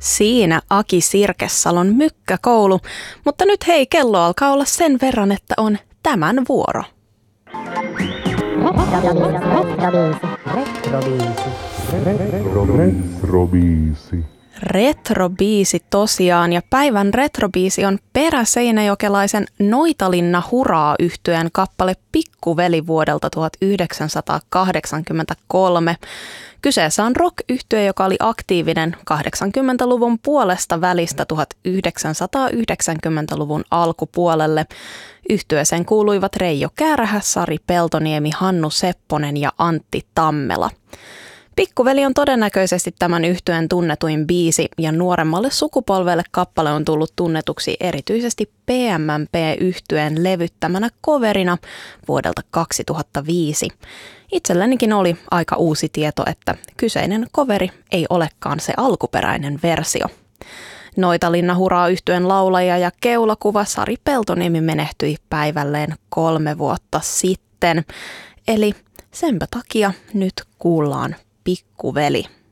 Siinä Aki Sirkessalon Mykkäkoulu, mutta nyt hei, kello alkaa olla sen verran, että on tämän vuoro. Retrobiisi tosiaan, ja päivän retrobiisi on peräseinäjokelaisen Noitalinna Huraa -yhtyeen kappale Pikkuveli vuodelta 1983. Kyseessä on rock-yhtye, joka oli aktiivinen 80-luvun puolesta välistä 1990-luvun alkupuolelle. Yhtyeeseen kuuluivat Reijo Käärähä, Sari Peltoniemi, Hannu Sepponen ja Antti Tammela. Pikkuveli on todennäköisesti tämän yhtyeen tunnetuin biisi, ja nuoremmalle sukupolvelle kappale on tullut tunnetuksi erityisesti PMMP-yhtyeen levyttämänä coverina vuodelta 2005. Itsellenikin oli aika uusi tieto, että kyseinen coveri ei olekaan se alkuperäinen versio. Noitalinna Huraa -yhtyeen laulaja ja keulakuva Sari Peltoniemi menehtyi päivälleen 3 vuotta sitten. Eli senpä takia nyt kuullaan Pikkuveli.